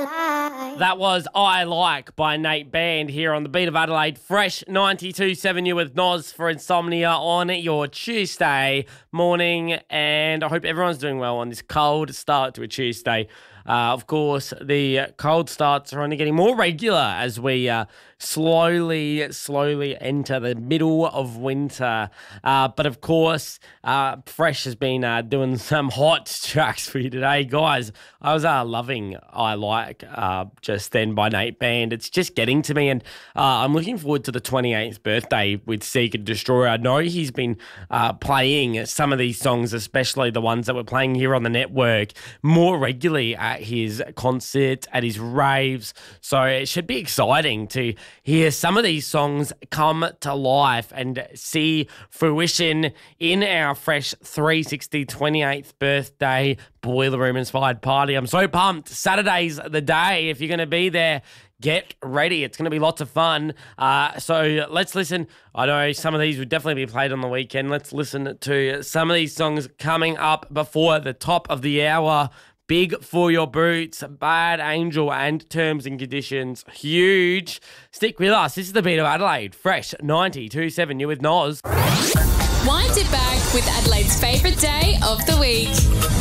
That was I Like by Nate Band here on the Beat of Adelaide. Fresh 92.7 you with Noz for Insomnia on your Tuesday morning. And I hope everyone's doing well on this cold start to a Tuesday. Of course, the cold starts are only getting more regular as we slowly enter the middle of winter. But of course, Fresh has been doing some hot tracks for you today. Guys, I was loving I Like just then by Nate Band. It's just getting to me, and I'm looking forward to the 28th birthday with Seek and Destroy. I know he's been playing some of these songs, especially the ones that we're playing here on the network, more regularly at his concerts, at his raves. So it should be exciting to hear some of these songs come to life and see fruition in our Fresh 360 28th birthday Boiler Room inspired party. I'm so pumped. Saturday's the day. If you're going to be there, get ready. It's going to be lots of fun. So let's listen. I know some of these would definitely be played on the weekend. Let's listen to some of these songs coming up before the top of the hour. Big For Your Boots, Bad Angel, and Terms and Conditions. Huge. Stick with us. This is the Beat of Adelaide. Fresh 92.7. You with Noz. Wind it back with Adelaide's favourite day of the week.